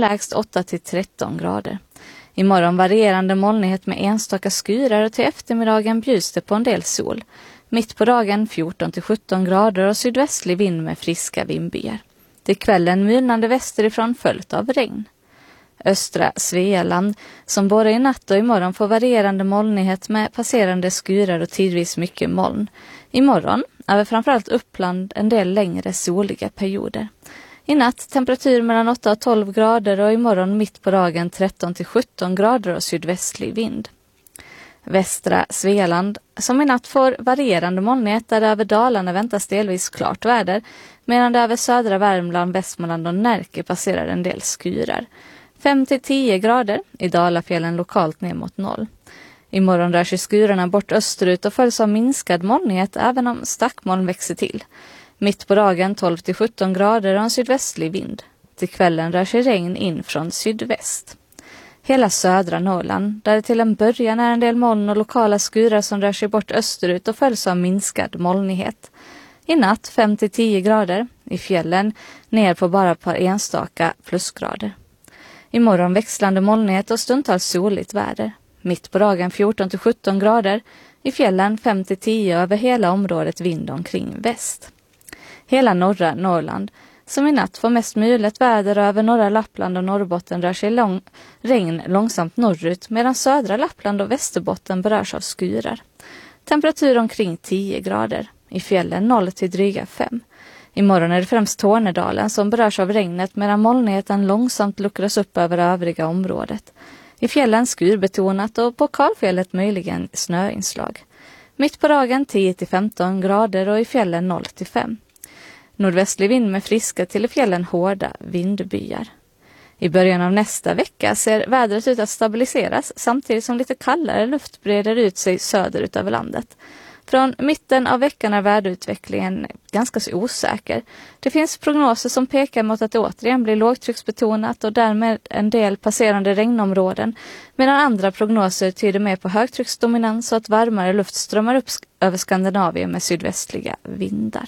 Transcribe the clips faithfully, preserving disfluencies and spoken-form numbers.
lägst åtta till tretton grader. Imorgon varierande molnighet med enstaka skyar och till eftermiddagen bjuds det på en del sol. Mitt på dagen fjorton till sjutton grader och sydvästlig vind med friska vindbyar. Till kvällen mynande västerifrån följt av regn. Östra Svealand som både i natt och imorgon får varierande molnighet med passerande skyar och tidvis mycket moln. Imorgon över framförallt Uppland en del längre soliga perioder. I natt temperatur mellan åtta och tolv grader och imorgon mitt på dagen tretton till sjutton grader och sydvästlig vind. Västra Svealand som i natt får varierande molnighet där över Dalarna väntas delvis klart väder medan det över södra Värmland, Västmanland och Närke passerar en del skyar. fem till tio grader, i Dalafjällen lokalt ner mot noll. Imorgon rör sig skyarna bort österut och följs av minskad molnighet även om stackmoln växer till. Mitt på dagen tolv till sjutton grader och en sydvästlig vind. Till kvällen rör sig regn in från sydväst. Hela södra Norrland, där det till en början är en del moln och lokala skyar som rör sig bort österut och följs av minskad molnighet. I natt fem till tio grader, i fjällen ner på bara ett par enstaka plusgrader. Imorgon växlande molnighet och stundtals soligt väder. Mitt på dagen fjorton till sjutton grader, i fjällen fem till tio över hela området vind omkring väst. Hela norra Norrland, som i natt får mest mulet väder över norra Lappland och Norrbotten rör sig lång, regn långsamt norrut medan södra Lappland och Västerbotten berörs av skyar. Temperatur omkring tio grader, i fjällen noll till dryga fem. Imorgon är det främst Tornedalen som berörs av regnet medan molnigheten långsamt luckras upp över övriga området. I fjällen skurbetonat och på Kalfjället möjligen snöinslag. Mitt på dagen tio till femton grader och i fjällen noll till fem. Nordvästlig vind med friska till i fjällen hårda vindbyar. I början av nästa vecka ser vädret ut att stabiliseras samtidigt som lite kallare luft breder ut sig söderut över landet. Från mitten av veckan är väderutvecklingen ganska så osäker. Det finns prognoser som pekar mot att det återigen blir lågtrycksbetonat och därmed en del passerande regnområden, medan andra prognoser tyder mer på högtrycksdominans och att varmare luft strömmar upp över Skandinavien med sydvästliga vindar.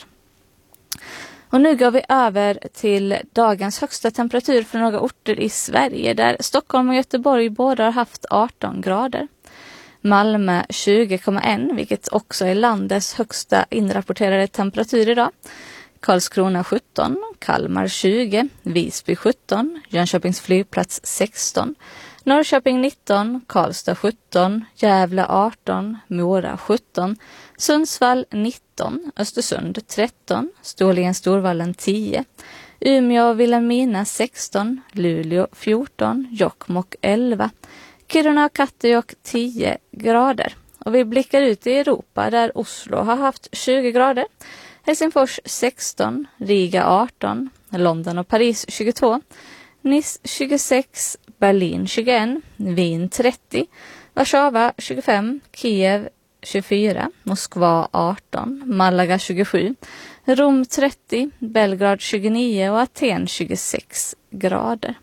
Och nu går vi över till dagens högsta temperatur för några orter i Sverige där Stockholm och Göteborg båda har haft arton grader. Malmö tjugo komma ett, vilket också är landets högsta inrapporterade temperatur idag. Karlskrona sjutton, Kalmar tjugo, Visby sjutton, Jönköpings flygplats sexton, Norrköping nitton, Karlstad sjutton, Gävle arton, Mora sjutton, Sundsvall nitton, Östersund tretton, Storlien Storvallen tio, Umeå och Vilhelmina sexton, Luleå fjorton, Jokkmokk elva, Kiruna och Kattejock tio grader. Och vi blickar ut i Europa där Oslo har haft tjugo grader, Helsingfors sexton, Riga arton, London och Paris tjugotvå, Nice tjugosex, Berlin tjugoett, Wien trettio, Warszawa tjugofem, Kiev tjugofyra, Moskva arton, Malaga tjugosju, Rom trettio, Belgrad tjugonio och Aten tjugosex grader.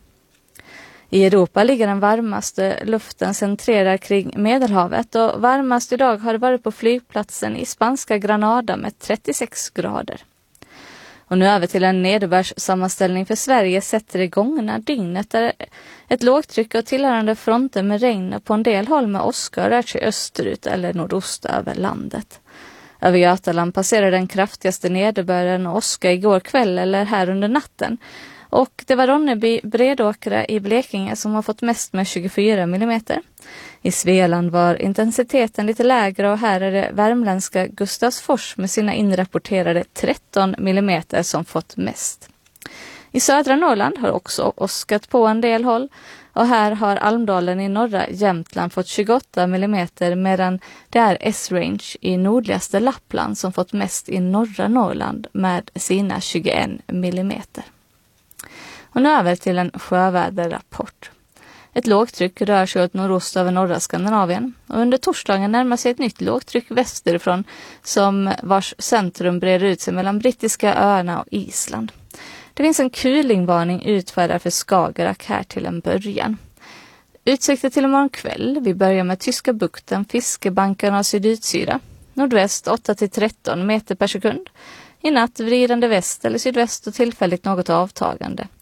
I Europa ligger den varmaste luften centrerad kring Medelhavet och varmast idag har det varit på flygplatsen i spanska Granada med trettiosex grader. Och nu över till en nederbördssammanställning för Sverige sätter det gångna dygnet där ett lågtryck och tillhörande fronter med regn på en del håll med åska rört sig österut eller nordost över landet. Över Götaland passerade den kraftigaste nederbörden och åska igår kväll eller här under natten. Och det var Ronneby Bredåkra i Blekinge som har fått mest med tjugofyra millimeter. I Svealand var intensiteten lite lägre och här är det värmländska Gustavsfors med sina inrapporterade tretton millimeter som fått mest. I södra Norrland har också åskat på en del håll och här har Almdalen i norra Jämtland fått tjugoåtta millimeter medan det är S-Range i nordligaste Lappland som fått mest i norra Norrland med sina tjugoett millimeter. Och nu över till en sjöväderrapport. Ett lågtryck rör sig åt nordost över norra Skandinavien och under torsdagen närmar sig ett nytt lågtryck västerifrån som vars centrum breder ut sig mellan brittiska öarna och Island. Det finns en kulingvarning utfärdad för Skagerrak här till en början. Utsikter till imorgon kväll. Vi börjar med Tyska bukten, Fiskebankarna och sydutsyra. Nordväst åtta till tretton meter per sekund. I natt vridande väst eller sydväst och tillfälligt något avtagande.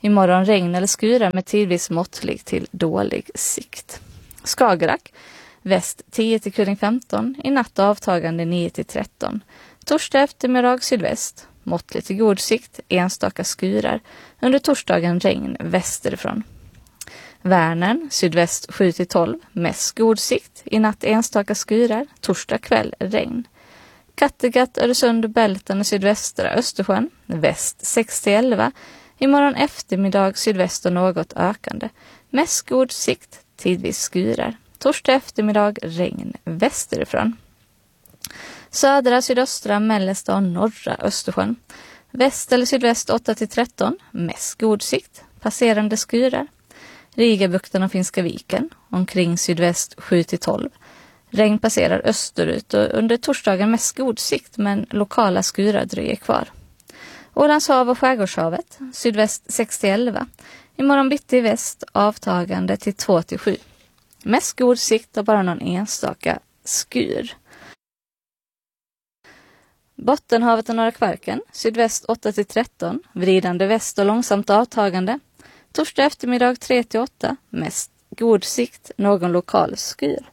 Imorgon regn eller skurar med tidvis måttlig till dålig sikt. Skagerrak, väst tio till kuling femton, i natt avtagande nio till tretton. Torsdag eftermiddag sydväst, måttlig till god sikt, enstaka skurar. Under torsdagen regn västerifrån. Värnern, sydväst sju till tolv, mest god sikt, i natt enstaka skurar, torsdag kväll regn. Kattegatt, Öresund, Bälten och sydvästra Östersjön, väst sex till elva, imorgon eftermiddag sydväst och något ökande, mest god sikt, tidvis skurar, torsdag eftermiddag regn västerifrån. Södra, sydöstra, mellersta och norra Östersjön, väst eller sydväst åtta till tretton, mest god sikt, passerande skurar. Rigabukten och Finska viken, omkring sydväst sju till tolv. Regn passerar österut och under torsdagen mest god sikt, men lokala skurar dröjer kvar. Ålandshav och Skärgårdshavet, sydväst sex till elva. Imorgon bitti i väst, avtagande till två till sju. Mest god sikt och bara någon enstaka skur. Bottenhavet och Norra Kvarken, sydväst åtta till tretton, vridande väst och långsamt avtagande. Torsdag eftermiddag tre till åtta, mest god sikt, någon lokal skyr.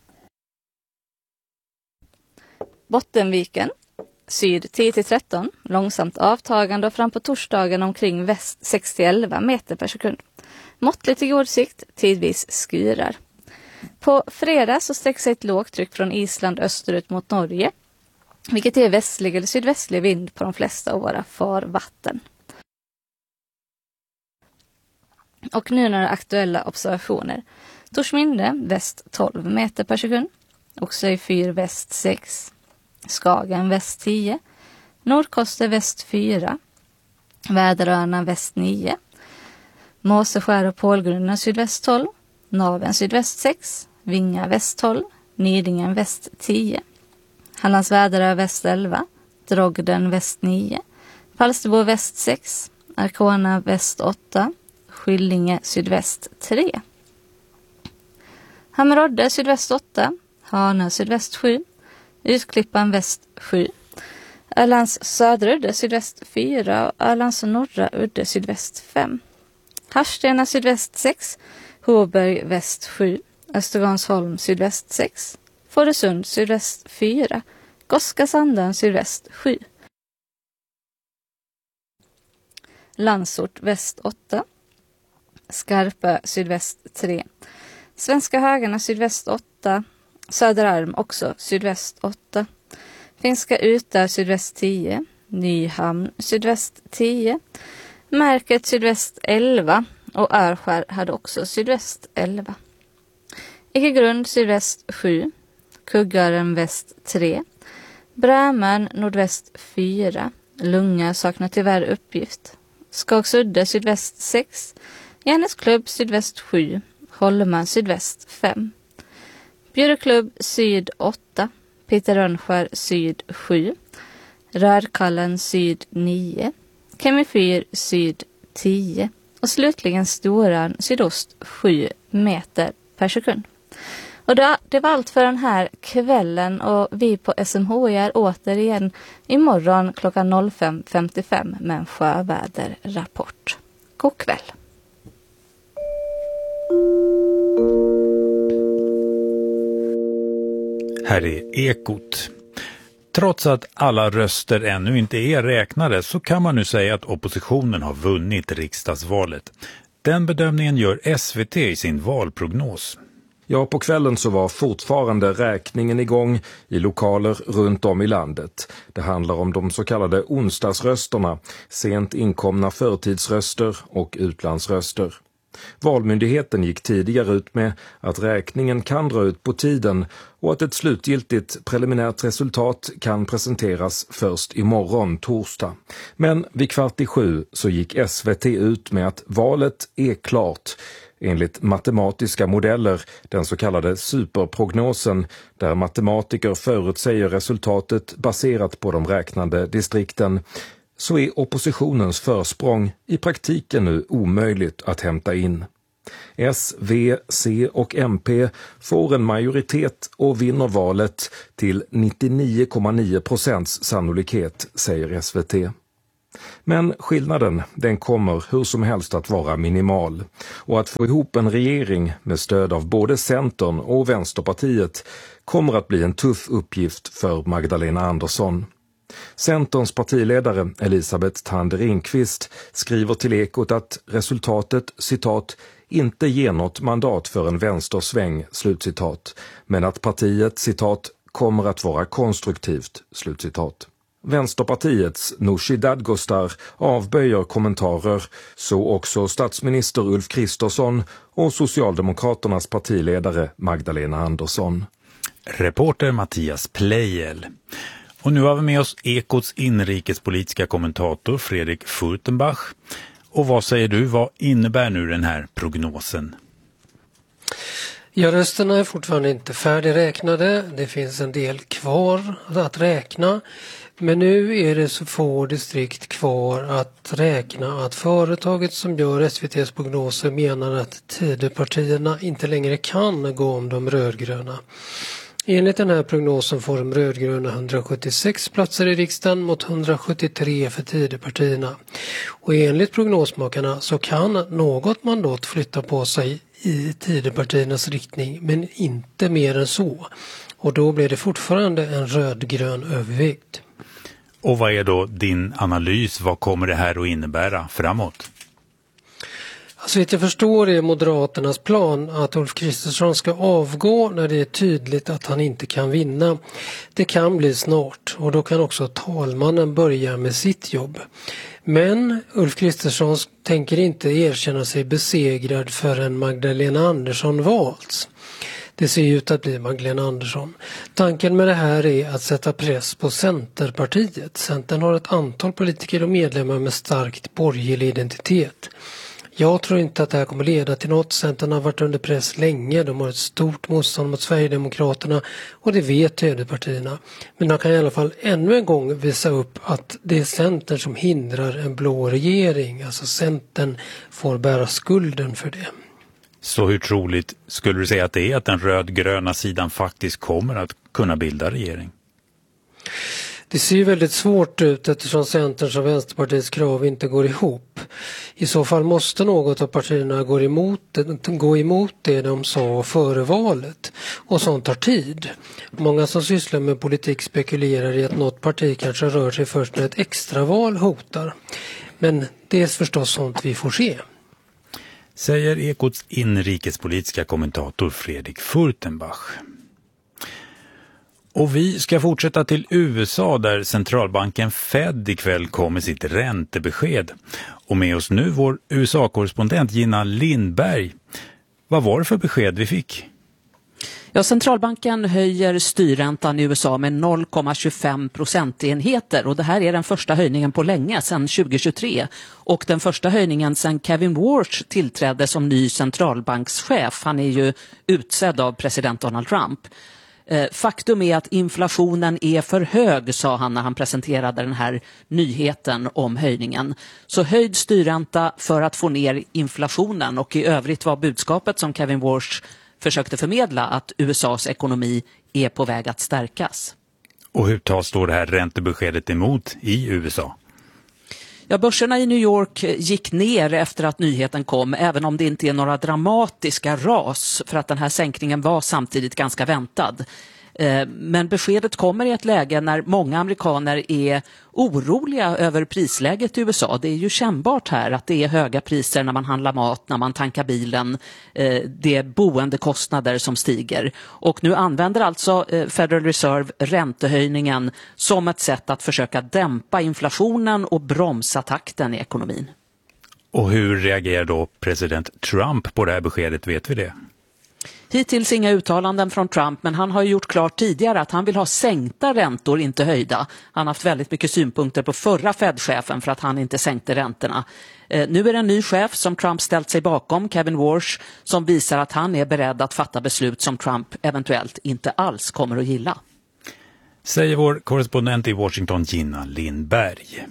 Bottenviken, syd tio till tretton, långsamt avtagande och fram på torsdagen omkring väst sex till elva meter per sekund. Måttligt till god sikt, tidvis skyrar. På fredag så sträcker sig ett lågtryck från Island österut mot Norge, vilket är västlig eller sydvästlig vind på de flesta av våra farvatten. Och nu några aktuella observationer. Torsminde, väst tolv meter per sekund. Oxöj fyr, väst sex. Skagen, väst tio. Nordkoster, väst fyra. Väderöarna, väst nio. Måseskär och Pålgrunden, sydväst tolv. Naven, sydväst sex. Vinga, väst tolv. Nidingen, väst tio. Hallands Väderö, väst elva. Drogden, väst nio. Falsterbo, väst sex. Arkona, väst åtta. Skillinge, sydväst tre. Hammerodde, sydväst åtta. Hanö, sydväst sju. Utklippan, väst sju. Ölands södra udde, sydväst fyra. Och Ölands norra udde, sydväst fem. Harstena, sydväst sex. Håberg, väst sju. Östergansholm, sydväst sex. Fårösund, sydväst fyra. Goskasanden, sydväst sju. Landsort, väst åtta. Skarpö, sydväst tre. Svenska Högarna, sydväst åtta. Söderarm, också sydväst åtta. Finska Utar, sydväst tio. Nyhamn, sydväst tio. Märket, sydväst elva. Och Örskär hade också sydväst elva. Ekegrund, sydväst sju. Kuggaren, väst tre. Brämön, nordväst fyra. Lunga saknar tyvärr uppgift. Skagsudde, sydväst sex. Järnesklubb, sydväst sju. Holman, sydväst fem. Bjurklubb, syd åtta. Peter Rönnskär, syd sju. Rödkallen, syd nio. Kemifyr, syd tio. Och slutligen Storan, sydost sju meter per sekund. Och det, det var allt för den här kvällen, och vi på S M H I är återigen imorgon klockan fem femtiofem med en sjöväderrapport. God kväll! Här är Ekot. Trots att alla röster ännu inte är räknade så kan man nu säga att oppositionen har vunnit riksdagsvalet. Den bedömningen gör S V T i sin valprognos. Ja, på kvällen så var fortfarande räkningen igång i lokaler runt om i landet. Det handlar om de så kallade onsdagsrösterna, sent inkomna förtidsröster och utlandsröster. Valmyndigheten gick tidigare ut med att räkningen kan dra ut på tiden och att ett slutgiltigt preliminärt resultat kan presenteras först imorgon torsdag. Men vid kvart i sju så gick S V T ut med att valet är klart. Enligt matematiska modeller, den så kallade superprognosen, där matematiker förutsäger resultatet baserat på de räknande distrikten, så är oppositionens försprång i praktiken nu omöjligt att hämta in. S, V, C och M P får en majoritet och vinner valet till nittionio komma nio procents sannolikhet, säger S V T. Men skillnaden, den kommer hur som helst att vara minimal. Och att få ihop en regering med stöd av både Centern och Vänsterpartiet kommer att bli en tuff uppgift för Magdalena Andersson. Centerns partiledare Elisabeth Thand Ringqvist skriver till Ekot att resultatet, citat, inte ger något mandat för en vänstersväng, slutcitat, men att partiet, citat, kommer att vara konstruktivt, slutcitat. Vänsterpartiets Nooshi Dadgostar avböjer kommentarer, så också statsminister Ulf Kristersson och Socialdemokraternas partiledare Magdalena Andersson. Reporter Mattias Plejel. Och nu har vi med oss Ekots inrikespolitiska kommentator Fredrik Furtenbach. Och vad säger du, vad innebär nu den här prognosen? Ja, rösterna är fortfarande inte färdigräknade. Det finns en del kvar att räkna. Men nu är det så få distrikt kvar att räkna att företaget som gör S V T:s prognoser menar att Tidöpartierna inte längre kan gå om de rödgröna. Enligt den här prognosen får de rödgröna hundrasjuttiosex platser i riksdagen mot hundrasjuttiotre för Tidöpartierna. Och enligt prognosmakarna så kan något mandat flytta på sig i Tidöpartiernas riktning, men inte mer än så. Och då blir det fortfarande en rödgrön övervikt. Och vad är då din analys? Vad kommer det här att innebära framåt? Så vitt jag förstår är Moderaternas plan att Ulf Kristersson ska avgå när det är tydligt att han inte kan vinna. Det kan bli snart och då kan också talmannen börja med sitt jobb. Men Ulf Kristersson tänker inte erkänna sig besegrad förrän Magdalena Andersson valts. Det ser ut att bli Magdalena Andersson. Tanken med det här är att sätta press på Centerpartiet. Centern har ett antal politiker och medlemmar med starkt borgerlig identitet. Jag tror inte att det här kommer leda till något. Centern har varit under press länge. De har ett stort motstånd mot Sverigedemokraterna och det vet högerpartierna. Men de kan i alla fall ännu en gång visa upp att det är Centern som hindrar en blå regering. Alltså Centern får bära skulden för det. Så hur troligt skulle du säga att det är att den rödgröna sidan faktiskt kommer att kunna bilda regering? Det ser ju väldigt svårt ut eftersom Centerns och Vänsterpartiets krav inte går ihop. I så fall måste något av partierna gå emot det, gå emot det de sa före valet. Och sånt tar tid. Många som sysslar med politik spekulerar i att något parti kanske rör sig först när ett extraval hotar. Men det är förstås sånt vi får se. Säger Ekots inrikespolitiska kommentator Fredrik Furtenbach. Och vi ska fortsätta till U S A där centralbanken Fed ikväll kom med sitt räntebesked. Och med oss nu vår U S A-korrespondent Gina Lindberg. Vad var det för besked vi fick? Ja, centralbanken höjer styrräntan i U S A med noll komma tjugofem procentenheter och det här är den första höjningen på länge sedan tjugohundratjugotre och den första höjningen sedan Kevin Warsh tillträdde som ny centralbankschef. Han är ju utsedd av president Donald Trump. Faktum är att inflationen är för hög, sa han när han presenterade den här nyheten om höjningen. Så höjd styrränta för att få ner inflationen och i övrigt var budskapet som Kevin Warsh försökte förmedla att U S A:s ekonomi är på väg att stärkas. Och hur tas då det här räntebeskedet emot i U S A? Ja, börserna i New York gick ner efter att nyheten kom, även om det inte är några dramatiska ras för att den här sänkningen var samtidigt ganska väntad. Men beskedet kommer i ett läge när många amerikaner är oroliga över prisläget i U S A. Det är ju kännbart här att det är höga priser när man handlar mat, när man tankar bilen. Det är boendekostnader som stiger. Och nu använder alltså Federal Reserve räntehöjningen som ett sätt att försöka dämpa inflationen och bromsa takten i ekonomin. Och hur reagerar då president Trump på det här beskedet, vet vi det? Hittills inga uttalanden från Trump, men han har gjort klart tidigare att han vill ha sänkta räntor, inte höjda. Han har haft väldigt mycket synpunkter på förra Fed-chefen för att han inte sänkte räntorna. Eh, nu är det en ny chef som Trump ställt sig bakom, Kevin Warsh, som visar att han är beredd att fatta beslut som Trump eventuellt inte alls kommer att gilla. Säger vår korrespondent i Washington, Gina Lindberg.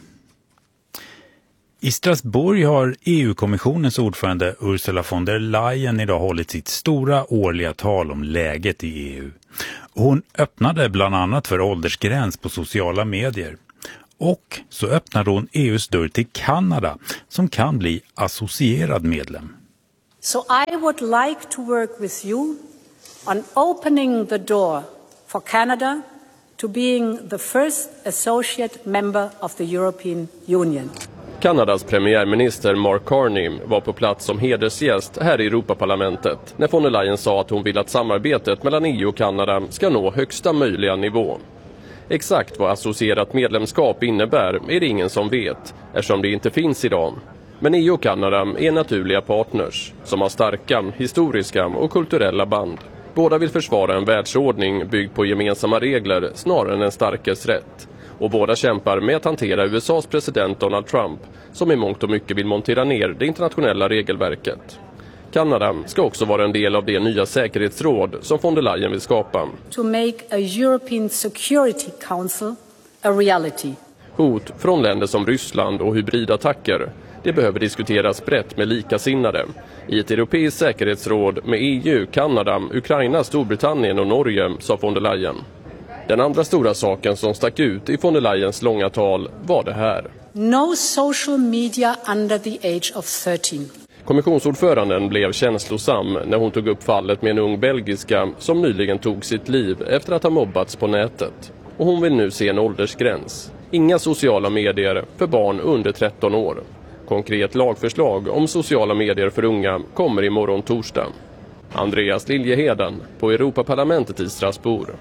I Strasbourg har E U-kommissionens ordförande Ursula von der Leyen idag hållit sitt stora årliga tal om läget i E U. Hon öppnade bland annat för åldersgräns på sociala medier. Och så öppnar hon E U:s dörr till Kanada som kan bli associerad medlem. So I would like to work with you on opening the door for Canada to being the first associate member of the European Union. Kanadas premiärminister Mark Carney var på plats som hedersgäst här i Europaparlamentet när von der Leyen sa att hon vill att samarbetet mellan E U och Kanada ska nå högsta möjliga nivå. Exakt vad associerat medlemskap innebär är det ingen som vet, eftersom det inte finns idag. Men E U och Kanada är naturliga partners som har starka historiska och kulturella band. Båda vill försvara en världsordning byggd på gemensamma regler snarare än en starkes rätt. Och båda kämpar med att hantera U S A:s president Donald Trump som i mångt och mycket vill montera ner det internationella regelverket. Kanada ska också vara en del av det nya säkerhetsråd som von der Leyen vill skapa. To make a European Security Council a reality. Hot från länder som Ryssland och hybridattacker, det behöver diskuteras brett med likasinnade. I ett europeiskt säkerhetsråd med E U, Kanada, Ukraina, Storbritannien och Norge, sa von der Leyen. Den andra stora saken som stack ut i von der Leyens långa tal var det här. No social media under the age of thirteen. Kommissionsordföranden blev känslosam när hon tog upp fallet med en ung belgiska som nyligen tog sitt liv efter att ha mobbats på nätet. Och hon vill nu se en åldersgräns. Inga sociala medier för barn under tretton år. Konkret lagförslag om sociala medier för unga kommer imorgon torsdag. Andreas Liljeheden på Europaparlamentet i Strasbourg.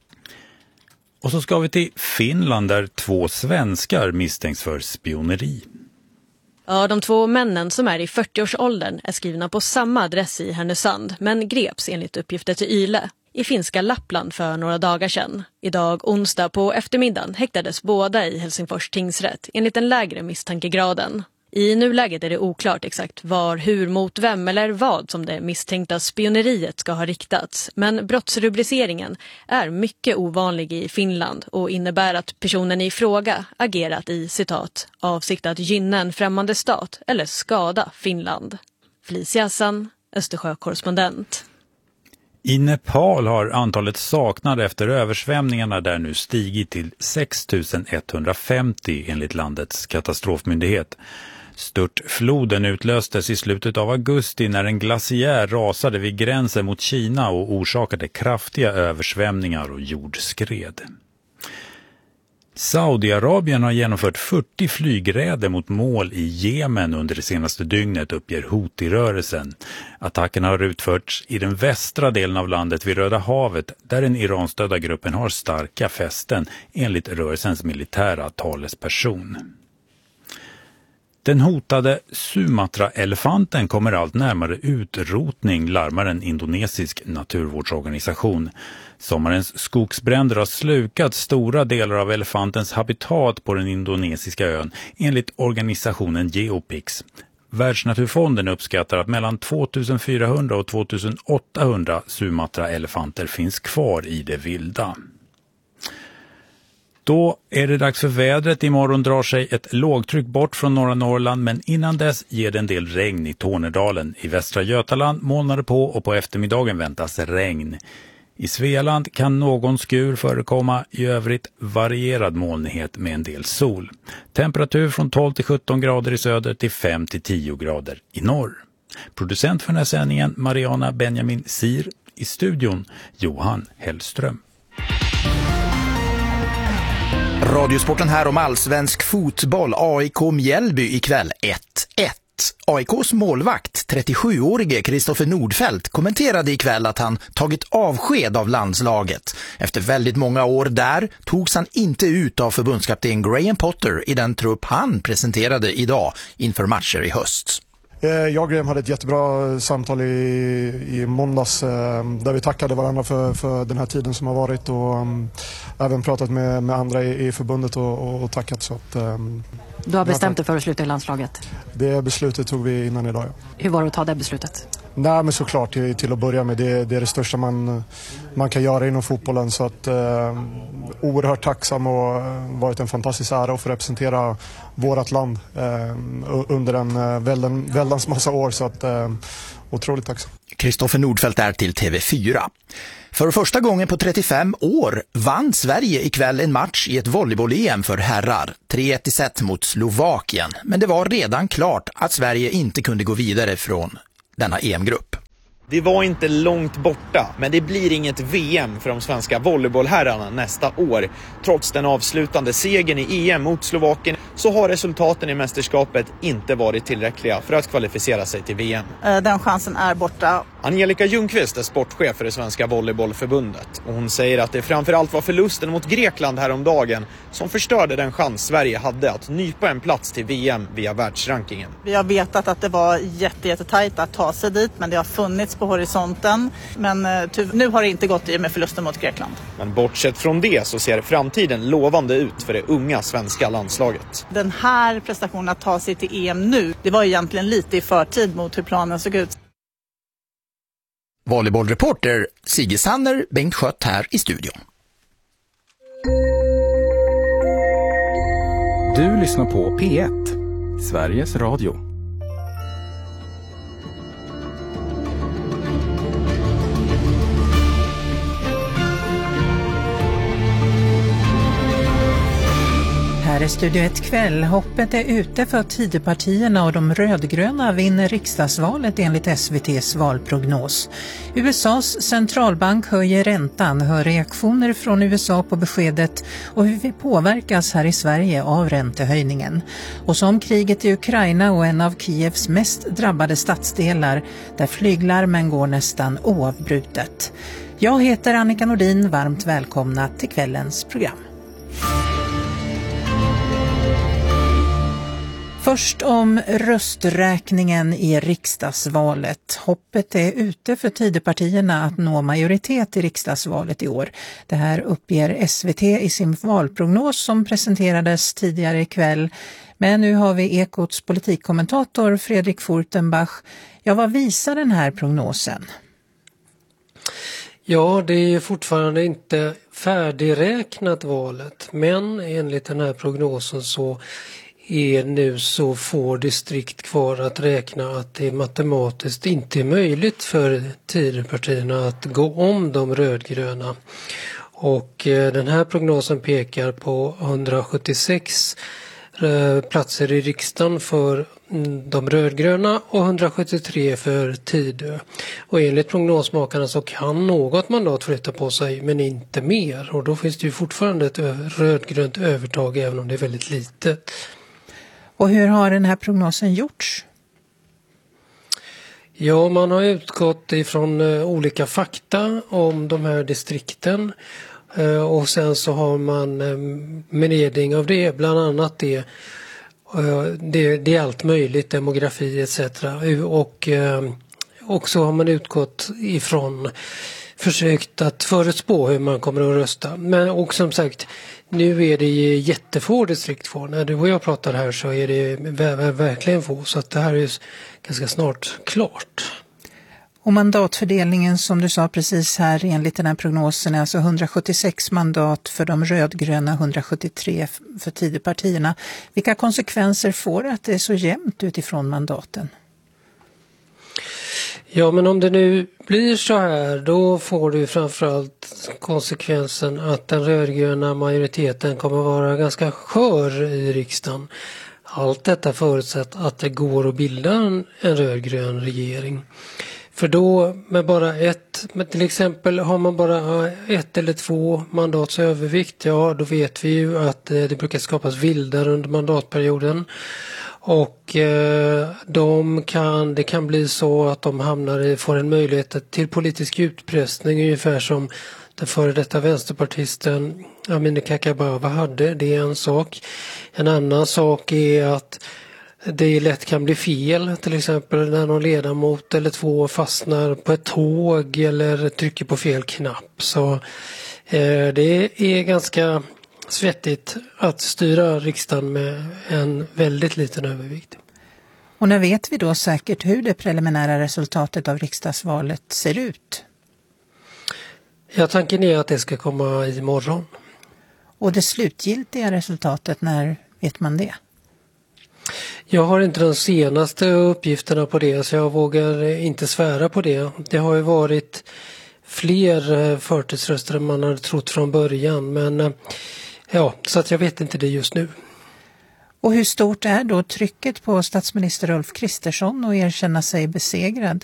Och så ska vi till Finland där två svenskar misstänks för spioneri. Ja, de två männen som är i fyrtioårsåldern är skrivna på samma adress i Härnösand men greps enligt uppgifter till Yle i finska Lappland för några dagar sedan. Idag onsdag på eftermiddagen häktades båda i Helsingfors tingsrätt enligt den lägre misstankegraden. I nuläget är det oklart exakt var, hur, mot vem eller vad som det misstänkta spioneriet ska ha riktats. Men brottsrubriceringen är mycket ovanlig i Finland och innebär att personen i fråga agerat i, citat, avsikt att gynna en främmande stat eller skada Finland. Felicia Hassan, Östersjökorrespondent. I Nepal har antalet saknade efter översvämningarna där nu stigit till sex tusen etthundrafemtio enligt landets katastrofmyndighet. Störtfloden utlöstes i slutet av augusti när en glaciär rasade vid gränsen mot Kina och orsakade kraftiga översvämningar och jordskred. Saudiarabien har genomfört fyrtio flygräder mot mål i Jemen under det senaste dygnet, uppger Houthi-rörelsen. Attackerna har utförts i den västra delen av landet vid Röda havet där den iranstödda gruppen har starka fästen enligt rörelsens militära talesperson. Den hotade Sumatra-elefanten kommer allt närmare utrotning, larmar en indonesisk naturvårdsorganisation. Sommarens skogsbränder har slukat stora delar av elefantens habitat på den indonesiska ön, enligt organisationen Geopix. Världsnaturfonden uppskattar att mellan tvåtusenfyrahundra och tvåtusenåttahundra Sumatra-elefanter finns kvar i det vilda. Då är det dags för vädret. Imorgon drar sig ett lågtryck bort från norra Norrland, men innan dess ger det en del regn i Tornedalen. I västra Götaland molnar det på och på eftermiddagen väntas regn. I Svealand kan någon skur förekomma, i övrigt varierad molnighet med en del sol. Temperatur från tolv till sjutton grader i söder till fem till tio grader i norr. Producent för den här sändningen Mariana Benjamin Sir, i studion Johan Hellström. Radiosporten här om allsvensk fotboll. A I K Mjällby ikväll ett ett. A I K:s målvakt, trettiosjuårige Kristoffer Nordfeldt, kommenterade ikväll att han tagit avsked av landslaget. Efter väldigt många år där togs han inte ut av förbundskapten Graham Potter i den trupp han presenterade idag inför matcher i höst. Jag och Graham hade ett jättebra samtal i, i måndags där vi tackade varandra för, för den här tiden som har varit och um, även pratat med, med andra i, i förbundet och, och, och tackat. Så att, um, du har bestämt dig för att sluta i landslaget? Det beslutet tog vi innan idag, ja. Hur var det att ta det beslutet? Nej, men såklart till, till att börja med. Det, det är det största man, man kan göra inom fotbollen. Så att, eh, oerhört tacksam och varit en fantastisk ära att få representera vårt land eh, under en väldigt, väldans massa år. Så att, eh, otroligt tacksam. Kristoffer Nordfeldt är till T V fyra. För första gången på trettiofem år vann Sverige ikväll en match i ett volleyboll-E M för herrar. tre ett i set mot Slovakien. Men det var redan klart att Sverige inte kunde gå vidare från denna E M-grupp. Det var inte långt borta, men det blir inget V M för de svenska volleybollherrarna nästa år. Trots den avslutande segern i E M mot Slovakien så har resultaten i mästerskapet inte varit tillräckliga för att kvalificera sig till V M. Den chansen är borta. Angelica Ljungqvist är sportchef för det svenska volleybollförbundet. Och hon säger att det framförallt var förlusten mot Grekland häromdagen som förstörde den chans Sverige hade att nypa en plats till V M via världsrankingen. Vi har vetat att det var jätte, jättetajt att ta sig dit, men det har funnits på horisonten. Men nu har det inte gått i med förlusten mot Grekland. Men bortsett från det så ser framtiden lovande ut för det unga svenska landslaget. Den här prestationen att ta sig till E M nu, det var egentligen lite i förtid mot hur planen såg ut. Volleybollreporter Sigge Sanner, Bengt Skött här i studion. Du lyssnar på P ett, Sveriges Radio. Här är Studio ett kväll. Hoppet är ute för Tidöpartierna och de rödgröna vinner riksdagsvalet enligt S V T:s valprognos. U S A:s centralbank höjer räntan, hör reaktioner från U S A på beskedet och hur vi påverkas här i Sverige av räntehöjningen. Och så om kriget i Ukraina och en av Kievs mest drabbade stadsdelar där flyglarmen går nästan oavbrutet. Jag heter Annika Nordin, varmt välkomna till kvällens program. Först om rösträkningen i riksdagsvalet. Hoppet är ute för Tidöpartierna att nå majoritet i riksdagsvalet i år. Det här uppger S V T i sin valprognos som presenterades tidigare ikväll. Men nu har vi Ekots politikkommentator Fredrik Furtenbach. Ja, vad visar den här prognosen? Ja, det är fortfarande inte färdigräknat valet. Men enligt den här prognosen så är nu så få distrikt kvar att räkna att det matematiskt inte är möjligt för Tidöpartierna att gå om de rödgröna. Och eh, den här prognosen pekar på hundrasjuttiosex eh, platser i riksdagen för mm, de rödgröna och hundrasjuttiotre för Tidö. Och enligt prognosmakarna så kan något mandat flytta på sig men inte mer. Och då finns det ju fortfarande ett ö- rödgrönt övertag även om det är väldigt litet. Och hur har den här prognosen gjorts? Ja, man har utgått ifrån uh, olika fakta om de här distrikten uh, och sen så har man uh, med ledning av det, bland annat det, uh, det, det är allt möjligt, demografi et cetera. Och uh, också har man utgått ifrån försökt att förutspå hur man kommer att rösta. Men och som sagt, nu är det jättefå distrikt kvar. När du och jag pratar här så är det verkligen få. Så att det här är ganska snart klart. Och mandatfördelningen som du sa precis här enligt den här prognosen är alltså hundrasjuttiosex mandat för de rödgröna, hundrasjuttiotre för Tidöpartierna. Vilka konsekvenser får det att det är så jämnt utifrån mandaten? Ja, men om det nu blir så här, då får du framförallt konsekvensen att den rödgröna majoriteten kommer vara ganska skör i riksdagen. Allt detta förutsatt att det går att bilda en, en rödgrön regering. För då med bara ett, med till exempel har man bara ett eller två mandats övervikt, ja då vet vi ju att det brukar skapas vildar under mandatperioden. Och eh, de kan, det kan bli så att de hamnar i, får en möjlighet till politisk utpressning ungefär som den före detta vänsterpartisten Amineh Kakabaveh hade. Det är en sak. En annan sak är att det lätt kan bli fel, till exempel när någon ledamot eller två fastnar på ett tåg eller trycker på fel knapp. Så eh, det är ganska svettigt att styra riksdagen med en väldigt liten övervikt. Och när vet vi då säkert hur det preliminära resultatet av riksdagsvalet ser ut? Ja, tanken är att det ska komma imorgon. Och det slutgiltiga resultatet, när vet man det? Jag har inte de senaste uppgifterna på det, så jag vågar inte svära på det. Det har ju varit fler förtidsröster än man hade trott från början, men ja, så att jag vet inte det just nu. Och hur stort är då trycket på statsminister Ulf Kristersson att erkänna sig besegrad?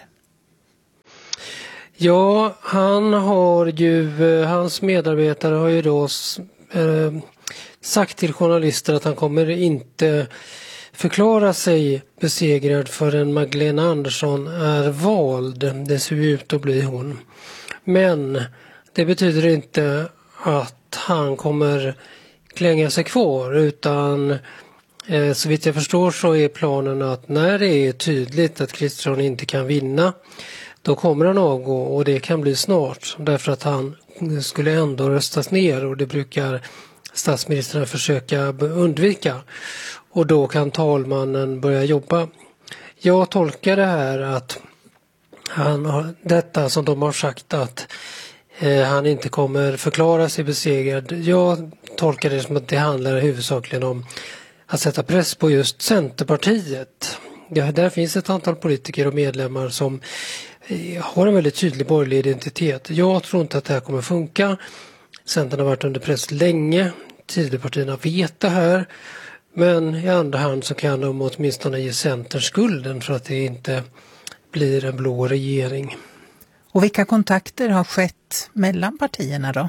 Ja, han har ju, hans medarbetare har ju då eh, sagt till journalister att han kommer inte förklara sig besegrad förrän Magdalena Andersson är vald. Det ser ut att bli hon. Men det betyder inte att han kommer klänga sig kvar, utan eh, så vitt jag förstår så är planen att när det är tydligt att Kristersson inte kan vinna, då kommer han avgå, och det kan bli snart, därför att han skulle ändå röstas ner, och det brukar statsministern försöka undvika. Och då kan talmannen börja jobba. Jag tolkar det här att han har, detta som de har sagt att eh, han inte kommer förklara sig besegrad. Jag tolkar det som att det handlar huvudsakligen om att sätta press på just Centerpartiet. Ja, där finns ett antal politiker och medlemmar som eh, har en väldigt tydlig borgerlig identitet. Jag tror inte att det här kommer funka. Centern har varit under press länge. Tidöpartierna vet det här. Men i andra hand så kan de åtminstone ge Centern skulden för att det inte blir en blå regering. Och vilka kontakter har skett mellan partierna då?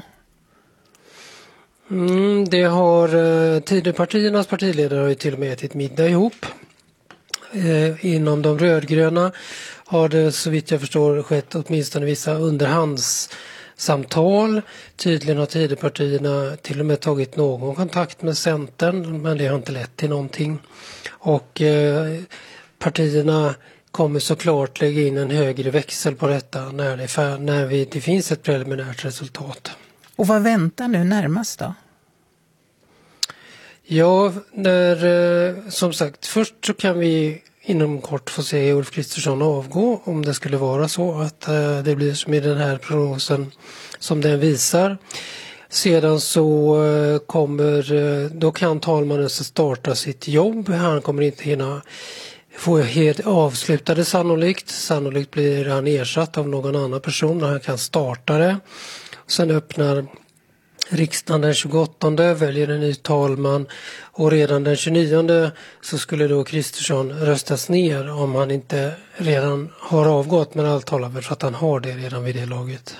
Mm, det har eh, Tidöpartiernas partiledare har ju till och med ätit middag ihop. Eh, inom de rödgröna har det så vitt jag förstår skett åtminstone vissa underhandssamtal. Tydligen har Tidöpartierna till och med tagit någon kontakt med Centern, men det har inte lett till någonting. Och eh, partierna kommer såklart lägga in en högre växel på detta när det, för, när vi, det finns ett preliminärt resultat. Och vad väntar nu närmast då? Ja, när, som sagt, först så kan vi inom kort få se Ulf Kristersson avgå, om det skulle vara så att uh, det blir som i den här prognosen som den visar. Sedan så uh, kommer, uh, då kan talmannen starta sitt jobb. Han kommer inte hinna få helt avslutade sannolikt. Sannolikt blir han ersatt av någon annan person när han kan starta det. Sen öppnar riksdagen den tjugoåttonde, väljer en ny talman, och redan den tjugonionde så skulle då Kristersson röstas ner om han inte redan har avgått, men allt talar väl för att han har det redan vid det laget.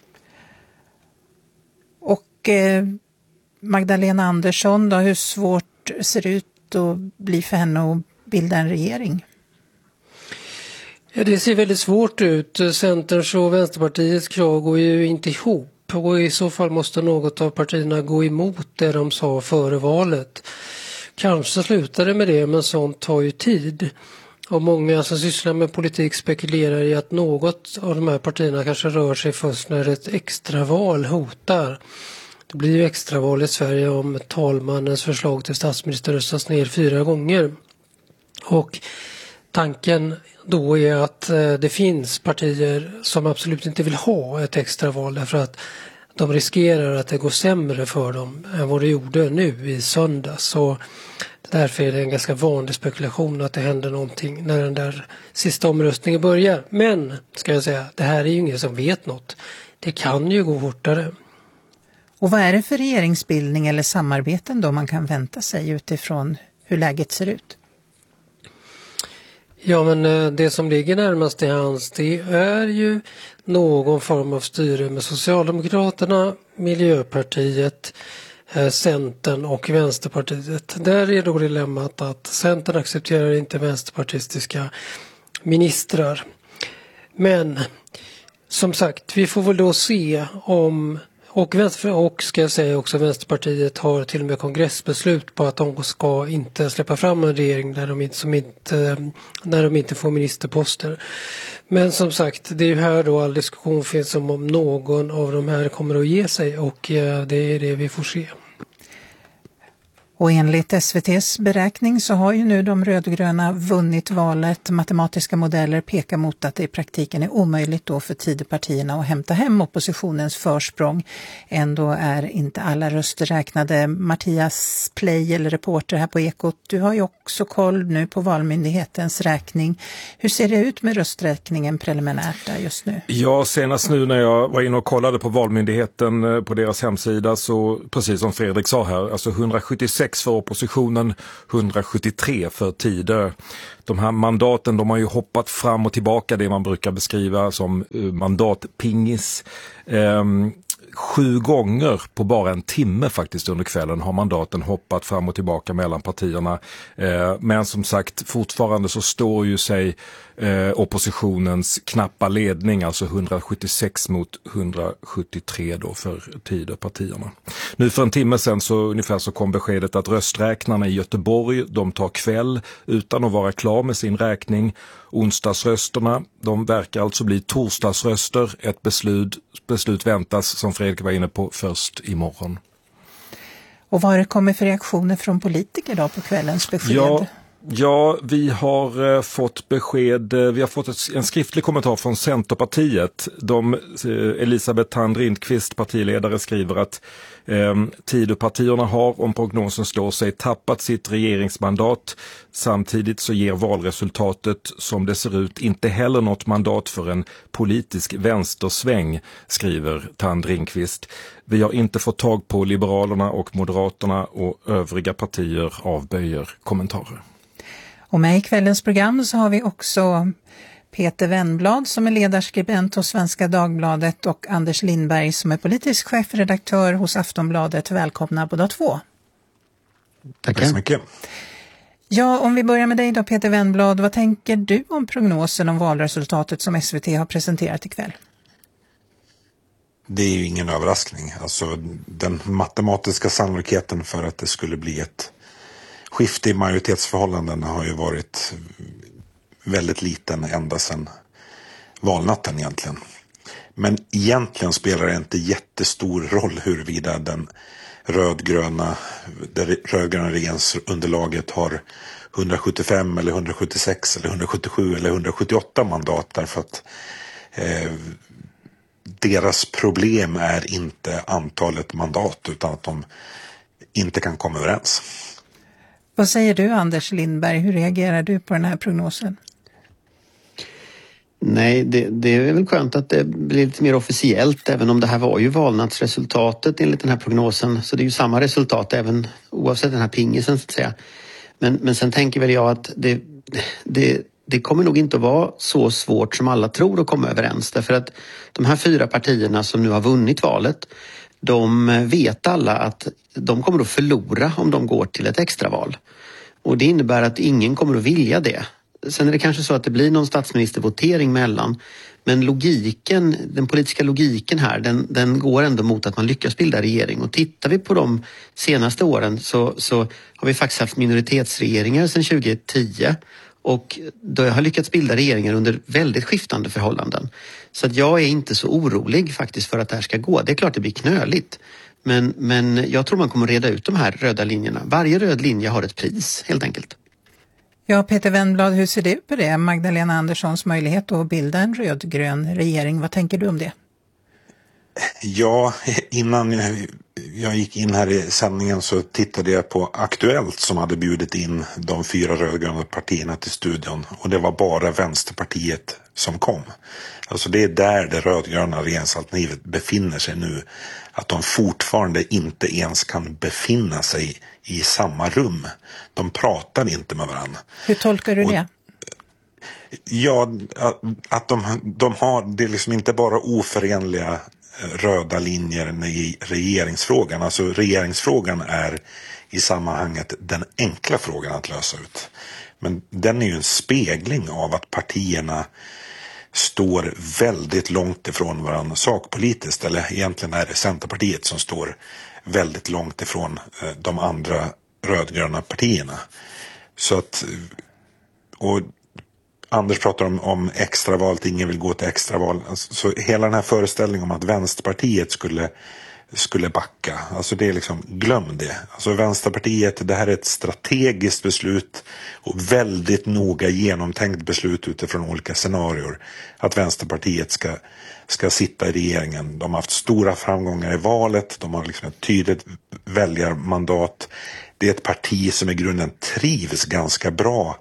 Och eh, Magdalena Andersson då, hur svårt ser det ut att bli för henne att bilda en regering? Ja, det ser väldigt svårt ut. Centerns och Vänsterpartiets krav går ju inte ihop. Och i så fall måste något av partierna gå emot det de sa före valet. Kanske slutar det med det, men sånt tar ju tid. Och många som sysslar med politik spekulerar i att något av de här partierna kanske rör sig först när ett extraval hotar. Det blir ju extraval i Sverige om talmannens förslag till statsminister röstas ner fyra gånger. Och tanken då är att det finns partier som absolut inte vill ha ett extraval, därför att de riskerar att det går sämre för dem än vad det gjorde nu i söndag. Så därför är det en ganska vanlig spekulation att det händer någonting när den där sista omröstningen börjar. Men, ska jag säga, det här är ju ingen som vet något. Det kan ju gå fortare. Och vad är det för regeringsbildning eller samarbeten då man kan vänta sig utifrån hur läget ser ut? Ja, men det som ligger närmast till hands, det är ju någon form av styre med Socialdemokraterna, Miljöpartiet, Centern och Vänsterpartiet. Där är då dilemmat att Centern accepterar inte vänsterpartistiska ministrar. Men som sagt, vi får väl då se om, och, och ska jag säga också, Vänsterpartiet har till och med kongressbeslut på att de ska inte släppa fram en regering där de inte, som inte, när de inte får ministerposter. Men som sagt, det är ju här då all diskussion finns om om någon av de här kommer att ge sig, och det är det vi får se. Och enligt S V T:s beräkning så har ju nu de rödgröna vunnit valet. Matematiska modeller pekar mot att det i praktiken är omöjligt då för Tidöpartierna att hämta hem oppositionens försprång. Ändå är inte alla röster räknade. Mattias Plej, eller reporter här på Ekot, du har ju också koll nu på Valmyndighetens räkning. Hur ser det ut med rösträkningen preliminärt där just nu? Ja, senast nu när jag var inne och kollade på Valmyndigheten på deras hemsida, så precis som Fredrik sa här, alltså hundrasjuttiosex för oppositionen, hundrasjuttiotre för Tidö. De här mandaten, de har ju hoppat fram och tillbaka, det man brukar beskriva som mandatpingis. Ehm, Sju gånger på bara en timme faktiskt under kvällen har mandaten hoppat fram och tillbaka mellan partierna. Eh, men som sagt, fortfarande så står ju sig eh, oppositionens knappa ledning, alltså hundrasjuttiosex mot hundrasjuttiotre då för Tidöpartierna. Nu för en timme sedan så ungefär så kom beskedet att rösträknarna i Göteborg, de tar kväll utan att vara klar med sin räkning. Onsdagsrösterna, de verkar alltså bli torsdagsröster. Ett beslut, beslut väntas, som Fredrik var inne på, först imorgon. Och vad det kommer för reaktioner från politiker då på kvällens besked? Ja, ja vi har eh, fått besked, eh, vi har fått ett, en skriftlig kommentar från Centerpartiet. De, eh, Elisabeth Thand Rindqvist, partiledare, skriver att eh, Tidöpartierna har, om prognosen står sig, tappat sitt regeringsmandat. Samtidigt så ger valresultatet som det ser ut inte heller något mandat för en politisk vänstersväng, skriver Thand Rindqvist. Vi har inte fått tag på Liberalerna och Moderaterna, och övriga partier avböjer kommentarer. Och med i kvällens program så har vi också Peter Wennblad som är ledarskribent hos Svenska Dagbladet och Anders Lindberg som är politisk chefredaktör hos Aftonbladet. Välkomna båda två. Tack. Tack så mycket. Ja, om vi börjar med dig då, Peter Wennblad. Vad tänker du om prognosen om valresultatet som S V T har presenterat ikväll? Det är ju ingen överraskning. Alltså, den matematiska sannolikheten för att det skulle bli ett skifte i majoritetsförhållanden har ju varit väldigt liten ända sedan valnatten egentligen. Men egentligen spelar det inte jättestor roll huruvida den rödgröna, det rödgröna regeringsunderlaget har hundrasjuttiofem eller hundrasjuttiosex eller hundrasjuttiosju eller hundrasjuttioåtta mandat, därför att eh, deras problem är inte antalet mandat utan att de inte kan komma överens. Vad säger du, Anders Lindberg? Hur reagerar du på den här prognosen? Nej, det, det är väl skönt att det blir lite mer officiellt, även om det här var ju valnatsresultatet enligt den här prognosen. Så det är ju samma resultat även oavsett den här pingisen så att säga. Men, men sen tänker väl jag att det, det, det kommer nog inte att vara så svårt som alla tror att komma överens. Därför att de här fyra partierna som nu har vunnit valet, de vet alla att de kommer att förlora om de går till ett extraval. Och det innebär att ingen kommer att vilja det. Sen är det kanske så att det blir någon statsministervotering mellan. Men logiken, den politiska logiken här, den, den går ändå mot att man lyckas bilda regering. Och tittar vi på de senaste åren så, så har vi faktiskt haft minoritetsregeringar sedan tjugo tio. Och då har lyckats bilda regeringar under väldigt skiftande förhållanden. Så att jag är inte så orolig faktiskt för att det här ska gå. Det är klart det blir knöligt. Men, men jag tror man kommer reda ut de här röda linjerna. Varje röd linje har ett pris helt enkelt. Ja, Peter Wennblad, hur ser du på det? Magdalena Anderssons möjlighet att bilda en rödgrön regering. Vad tänker du om det? Ja, innan jag gick in här i sändningen så tittade jag på Aktuellt som hade bjudit in de fyra rödgröna partierna till studion. Och det var bara Vänsterpartiet som kom. Alltså det är där det rödgröna regeringsalternativet befinner sig nu. Att de fortfarande inte ens kan befinna sig i samma rum. De pratar inte med varandra. Hur tolkar du och, det? Ja, att de, de har, det är liksom inte bara oförenliga röda linjer i regeringsfrågan. Alltså regeringsfrågan är i sammanhanget den enkla frågan att lösa ut. Men den är ju en spegling av att partierna står väldigt långt ifrån varandra sakpolitiskt. Eller egentligen är det Centerpartiet som står väldigt långt ifrån de andra rödgröna partierna. Så att, och Anders pratar om, om extraval, att ingen vill gå till extraval. Alltså, så hela den här föreställningen om att Vänsterpartiet skulle skulle backa. Alltså det är liksom, glöm det. Alltså Vänsterpartiet, det här är ett strategiskt beslut och väldigt noga genomtänkt beslut utifrån olika scenarier. Att Vänsterpartiet ska, ska sitta i regeringen. De har haft stora framgångar i valet. De har liksom ett tydligt väljarmandat. Det är ett parti som i grunden trivs ganska bra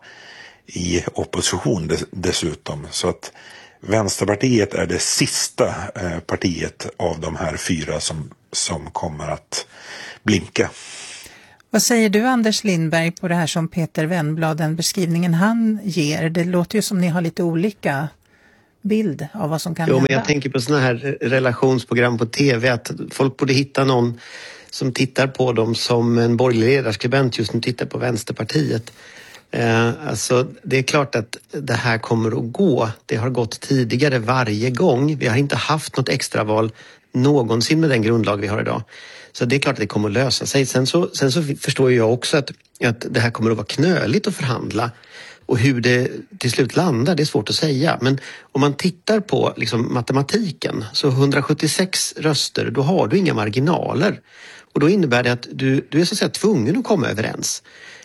i opposition dessutom. Så att Vänsterpartiet är det sista eh, partiet av de här fyra som, som kommer att blinka. Vad säger du, Anders Lindberg, på det här som Peter Wennblad, den beskrivningen han ger? Det låter ju som ni har lite olika bild av vad som kan jo, hända. Men jag tänker på såna här relationsprogram på tv, att folk borde hitta någon som tittar på dem som en borgerlig ledarskribent just nu tittar på Vänsterpartiet. Eh, alltså det är klart att det här kommer att gå. Det har gått tidigare varje gång. Vi har inte haft något extraval någonsin med den grundlag vi har idag. Så det är klart att det kommer att lösa sig. Sen så, sen så förstår jag också att, att det här kommer att vara knöligt att förhandla. Och hur det till slut landar, det är svårt att säga. Men om man tittar på liksom matematiken, så hundrasjuttiosex röster, då har du inga marginaler. Och då innebär det att du, du är så att säga tvungen att komma överens.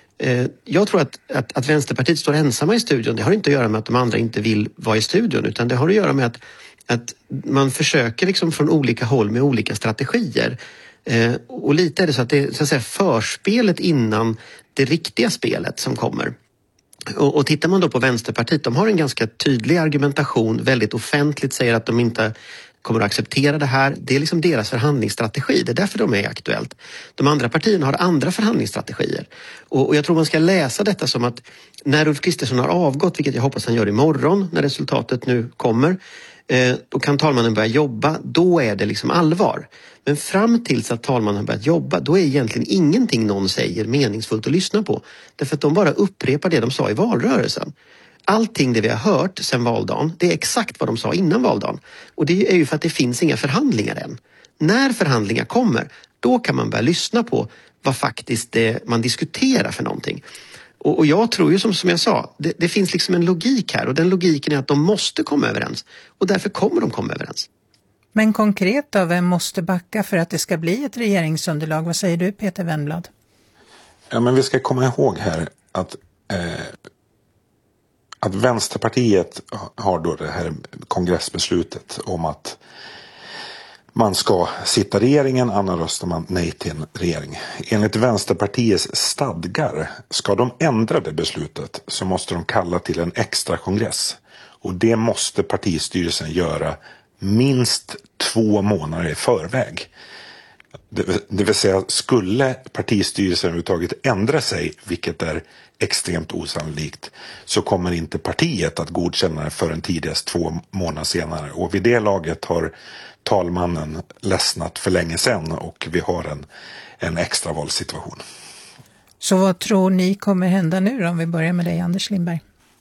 Jag tror att, att, att Vänsterpartiet står ensamma i studion. Det har inte att göra med att de andra inte vill vara i studion, utan det har att göra med att, att man försöker liksom från olika håll med olika strategier. Eh, och lite är det så att det är så att säga förspelet innan det riktiga spelet som kommer. Och, och tittar man då på Vänsterpartiet, de har en ganska tydlig argumentation, väldigt offentligt säger att de inte kommer att acceptera det här. Det är liksom deras förhandlingsstrategi. Det är därför de är aktuellt. De andra partierna har andra förhandlingsstrategier. Och, och jag tror man ska läsa detta som att när Ulf Kristersson har avgått, vilket jag hoppas han gör imorgon när resultatet nu kommer, eh, då kan talmannen börja jobba. Då är det liksom allvar. Men fram tills att talmannen har börjat jobba, då är egentligen ingenting någon säger meningsfullt att lyssna på. Därför att de bara upprepar det de sa i valrörelsen. Allting det vi har hört sedan valdagen, det är exakt vad de sa innan valdagen. Och det är ju för att det finns inga förhandlingar än. När förhandlingar kommer, då kan man börja lyssna på vad faktiskt det man diskuterar för någonting. Och, och jag tror ju som, som jag sa, det, det finns liksom en logik här. Och den logiken är att de måste komma överens. Och därför kommer de komma överens. Men konkret då, vem måste backa för att det ska bli ett regeringsunderlag? Vad säger du, Peter Wennblad? Ja, men vi ska komma ihåg här att... Eh, Att Vänsterpartiet har då det här kongressbeslutet om att man ska sitta i regeringen, annars röstar man nej till en regering. Enligt Vänsterpartiets stadgar, ska de ändra det beslutet så måste de kalla till en extra kongress. Och det måste partistyrelsen göra minst två månader i förväg. Det, det vill säga, skulle partistyrelsen överhuvudtaget ändra sig, vilket är extremt osannolikt, så kommer inte partiet att godkänna det förrän tidigast två månader senare. Och vid det laget har talmannen ledsnat för länge sedan och vi har en, en extra valsituation. Så vad tror ni kommer hända nu då, om vi börjar med dig, Anders Lindberg?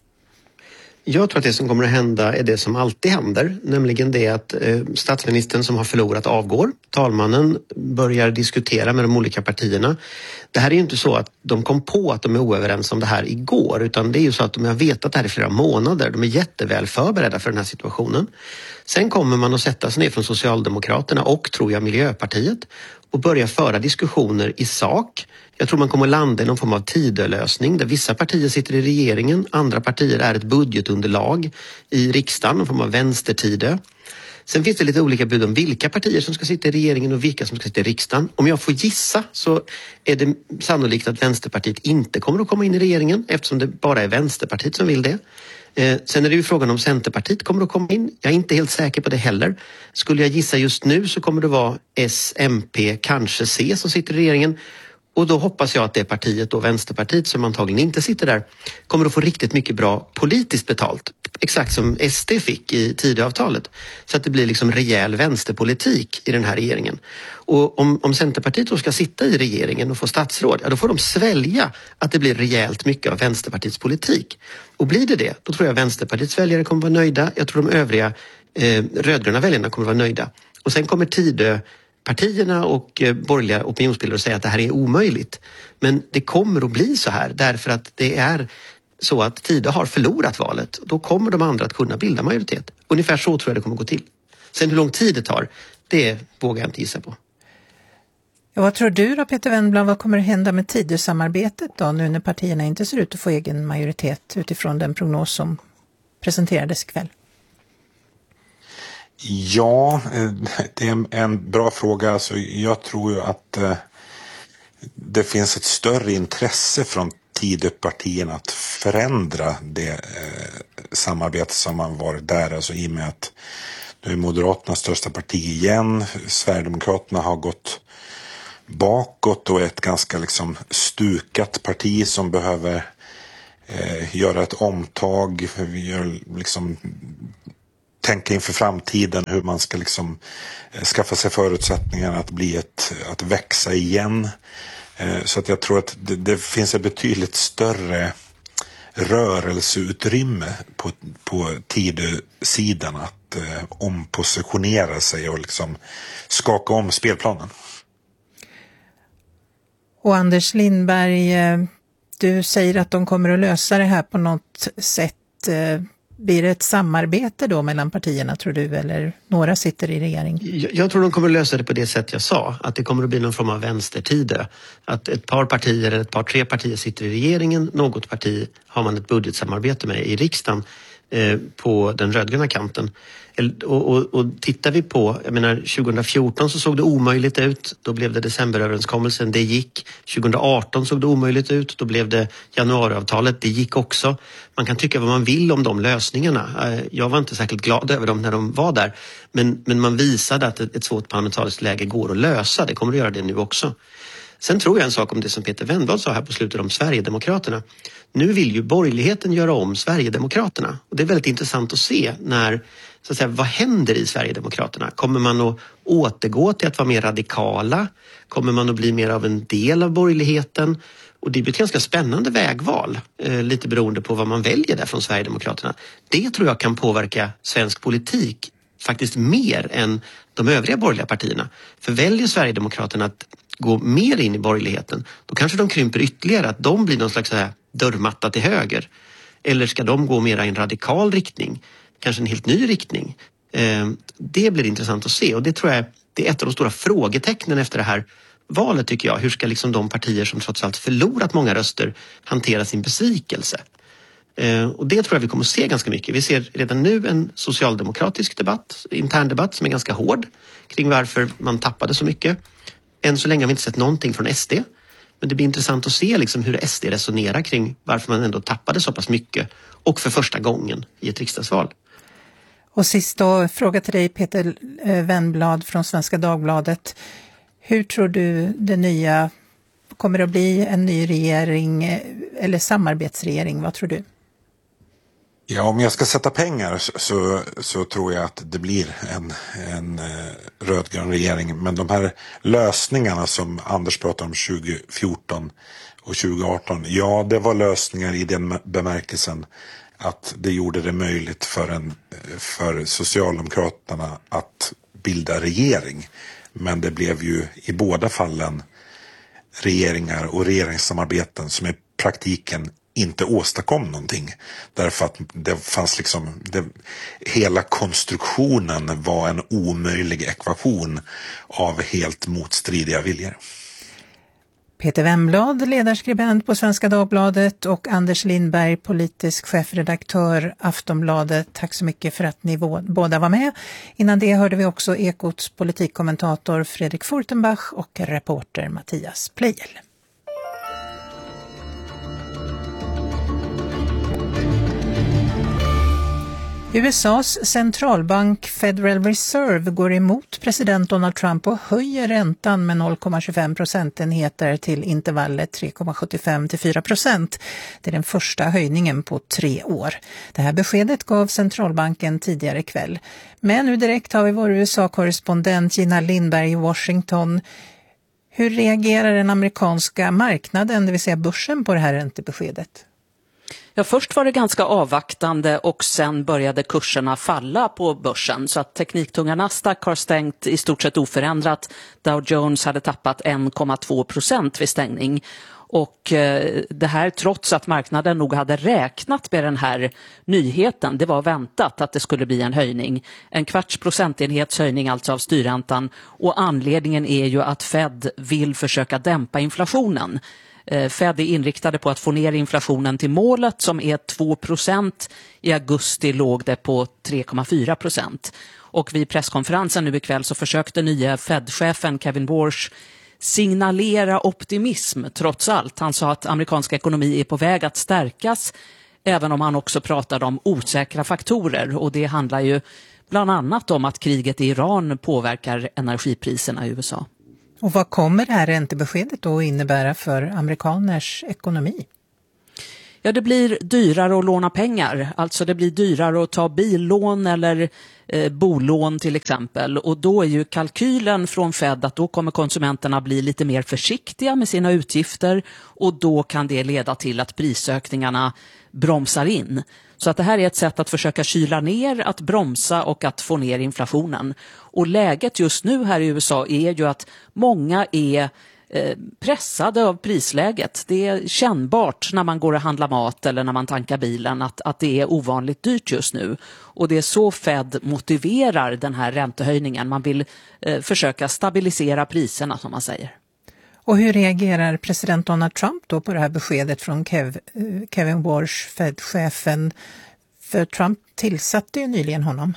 Jag tror att det som kommer att hända är det som alltid händer, nämligen det att eh, statsministern som har förlorat avgår. Talmannen börjar diskutera med de olika partierna. Det här är ju inte så att de kom på att de är oöverens om det här igår, utan det är ju så att de har vetat det här i flera månader. De är jätteväl förberedda för den här situationen. Sen kommer man att sätta sig ner från Socialdemokraterna och, tror jag, Miljöpartiet och börja föra diskussioner i sak. Jag tror man kommer att landa i någon form av tidlösning där vissa partier sitter i regeringen, andra partier är ett budgetunderlag i riksdagen, någon form av vänstertidö. Sen finns det lite olika bud om vilka partier som ska sitta i regeringen och vilka som ska sitta i riksdagen. Om jag får gissa så är det sannolikt att Vänsterpartiet inte kommer att komma in i regeringen eftersom det bara är Vänsterpartiet som vill det. Eh, sen är det ju frågan om Centerpartiet kommer att komma in. Jag är inte helt säker på det heller. Skulle jag gissa just nu så kommer det vara S, M P, kanske C som sitter i regeringen. Och då hoppas jag att det partiet, då Vänsterpartiet, som antagligen inte sitter där, kommer att få riktigt mycket bra politiskt betalt. Exakt som S D fick i Tidöavtalet. Så att det blir liksom rejäl vänsterpolitik i den här regeringen. Och om, om Centerpartiet då ska sitta i regeringen och få statsråd, ja, då får de svälja att det blir rejält mycket av Vänsterpartiets politik. Och blir det det, då tror jag Vänsterpartiets väljare kommer vara nöjda. Jag tror de övriga eh, rödgröna väljarna kommer vara nöjda. Och sen kommer Tidö partierna och borgerliga opinionsbildare säger att det här är omöjligt. Men det kommer att bli så här därför att det är så att Tidö har förlorat valet. Då kommer de andra att kunna bilda majoritet. Ungefär så tror jag det kommer att gå till. Sen hur lång tid det tar, det vågar jag inte gissa på. Ja, vad tror du då, Peter Wennblad, vad kommer att hända med Tidösamarbetet då, nu när partierna inte ser ut att få egen majoritet utifrån den prognos som presenterades ikväll? Ja, det är en bra fråga. Alltså, jag tror ju att eh, det finns ett större intresse från Tidöpartierna att förändra det eh, samarbete som har varit där. Alltså, i och med att nu är Moderaternas största parti igen. Sverigedemokraterna har gått bakåt och är ett ganska liksom stukat parti som behöver eh, göra ett omtag. Vi gör liksom tänka inför framtiden hur man ska liksom eh, skaffa sig förutsättningar att bli ett, att växa igen. Eh, så att jag tror att det, det finns ett betydligt större rörelseutrymme på, på Tidö-sidan att eh, ompositionera sig och liksom skaka om spelplanen. Och Anders Lindberg, du säger att de kommer att lösa det här på något sätt. Blir det ett samarbete då mellan partierna, tror du, eller några sitter i regering? Jag, jag tror de kommer att lösa det på det sätt jag sa, att det kommer att bli någon form av vänstertid. Att ett par partier eller ett par tre partier sitter i regeringen, något parti har man ett budgetsamarbete med i riksdagen eh, på den rödgröna kanten. Och, och, och tittar vi på, jag menar tjugo fjorton så såg det omöjligt ut, då blev det decemberöverenskommelsen, det gick. tjugo arton såg det omöjligt ut, då blev det januariavtalet, det gick också. Man kan tycka vad man vill om de lösningarna. Jag var inte särskilt glad över dem när de var där, men, men man visade att ett svårt parlamentariskt läge går att lösa, det kommer att göra det nu också. Sen tror jag en sak om det som Peter Wennblad sa här på slutet om Sverigedemokraterna. Nu vill ju borgerligheten göra om Sverigedemokraterna. Och det är väldigt intressant att se när, så att säga, vad händer i Sverigedemokraterna? Kommer man att återgå till att vara mer radikala? Kommer man att bli mer av en del av borgerligheten? Och det blir ett ganska spännande vägval, eh, lite beroende på vad man väljer där från Sverigedemokraterna. Det tror jag kan påverka svensk politik faktiskt mer än de övriga borgerliga partierna. För väljer Sverigedemokraterna att gå mer in i borgerligheten, då kanske de krymper ytterligare, att de blir någon slags så här dörrmatta till höger. Eller ska de gå mer i en radikal riktning? Kanske en helt ny riktning? Eh, det blir intressant att se, och det tror jag det är ett av de stora frågetecknen efter det här valet, tycker jag. Hur ska liksom de partier som trots allt förlorat många röster hantera sin besvikelse? Eh, och det tror jag vi kommer att se ganska mycket. Vi ser redan nu en socialdemokratisk debatt, intern debatt som är ganska hård kring varför man tappade så mycket. Än så länge har vi inte sett någonting från S D. Men det blir intressant att se liksom hur S D resonerar kring varför man ändå tappade så pass mycket och för första gången i ett riksdagsval. Och sist då, fråga till dig Peter Wennblad från Svenska Dagbladet. Hur tror du det nya kommer att bli, en ny regering eller samarbetsregering? Vad tror du? Ja, om jag ska sätta pengar så, så, så tror jag att det blir en, en eh, rödgrön regering. Men de här lösningarna som Anders pratade om tjugo fjorton och tjugo arton, ja, det var lösningar i den bemärkelsen att det gjorde det möjligt för, en, för Socialdemokraterna att bilda regering. Men det blev ju i båda fallen regeringar och regeringssamarbeten som i praktiken inte åstadkom någonting. Därför att det fanns liksom, det, hela konstruktionen var en omöjlig ekvation av helt motstridiga viljor. Peter Wennblad, ledarskribent på Svenska Dagbladet, och Anders Lindberg, politisk chefredaktör Aftonbladet. Tack så mycket för att ni båda var med. Innan det hörde vi också Ekots politikkommentator Fredrik Furtenbach och reporter Mattias Pleijel. U S A:s centralbank Federal Reserve går emot president Donald Trump och höjer räntan med noll komma tjugofem procentenheter till intervallet tre komma sjuttiofem till fyra procent. Det är den första höjningen på tre år. Det här beskedet gav centralbanken tidigare kväll. Men nu direkt har vi vår U S A-korrespondent Gina Lindberg i Washington. Hur reagerar den amerikanska marknaden, det vill säga börsen, på det här räntebeskedet? Ja, först var det ganska avvaktande och sen började kurserna falla på börsen, så att tekniktunga Nasdaq har stängt i stort sett oförändrat. Dow Jones hade tappat en komma två procent vid stängning Och eh, det här trots att marknaden nog hade räknat med den här nyheten. Det var väntat att det skulle bli en höjning. En kvarts procentenhets höjning alltså av styrräntan. Och anledningen är ju att Fed vill försöka dämpa inflationen. Eh, Fed är inriktade på att få ner inflationen till målet som är två procent. I augusti låg det på tre komma fyra procent. Och vid presskonferensen nu ikväll så försökte nya Fed-chefen Kevin Warsh signalera optimism trots allt. Han sa att amerikanska ekonomi är på väg att stärkas, även om han också pratade om osäkra faktorer. Och det handlar ju bland annat om att kriget i Iran påverkar energipriserna i U S A. Och vad kommer det här räntebeskedet då innebära för amerikaners ekonomi? Ja, det blir dyrare att låna pengar. Alltså det blir dyrare att ta billån eller eh, bolån till exempel. Och då är ju kalkylen från Fed att då kommer konsumenterna bli lite mer försiktiga med sina utgifter. Och då kan det leda till att prisökningarna bromsar in. Så att det här är ett sätt att försöka kyla ner, att bromsa och att få ner inflationen. Och läget just nu här i U S A är ju att många är pressade av prisläget. Det är kännbart när man går och handlar mat eller när man tankar bilen att, att det är ovanligt dyrt just nu. Och det är så Fed motiverar den här räntehöjningen. Man vill eh, försöka stabilisera priserna som man säger. Och hur reagerar president Donald Trump då på det här beskedet från Kev, Kevin Warsh, Fed-chefen? För Trump tillsatte ju nyligen honom.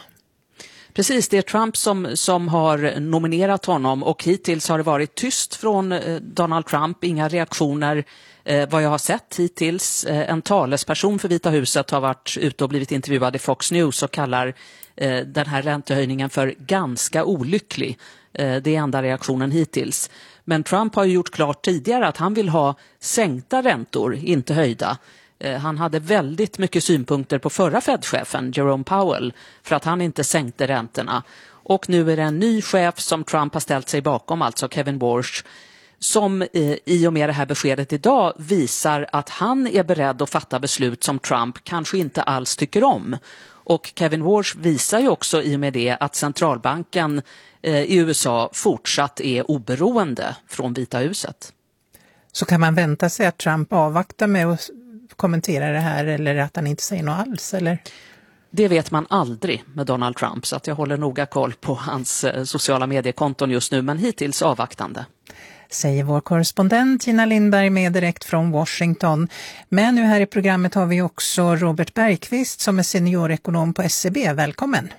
Precis, det är Trump som, som har nominerat honom och hittills har det varit tyst från eh, Donald Trump, inga reaktioner eh, vad jag har sett hittills. Eh, en talesperson för Vita huset har varit ute och blivit intervjuad i Fox News och kallar eh, den här räntehöjningen för ganska olycklig. Eh, det är enda reaktionen hittills. Men Trump har ju gjort klart tidigare att han vill ha sänkta räntor, inte höjda. Han hade väldigt mycket synpunkter på förra Fed-chefen Jerome Powell för att han inte sänkte räntorna. Och nu är det en ny chef som Trump har ställt sig bakom, alltså Kevin Warsh, som i och med det här beskedet idag visar att han är beredd att fatta beslut som Trump kanske inte alls tycker om. Och Kevin Warsh visar ju också i och med det att centralbanken i U S A fortsatt är oberoende från Vita huset. Så kan man vänta sig att Trump avvaktar med att kommentera det här eller att han inte säger något alls, eller? Det vet man aldrig med Donald Trump, så att jag håller noga koll på hans sociala mediekonton just nu, men hittills avvaktande. Säger vår korrespondent Gina Lindberg med direkt från Washington. Men nu här i programmet har vi också Robert Bergqvist som är seniorekonom på S E B. Välkommen!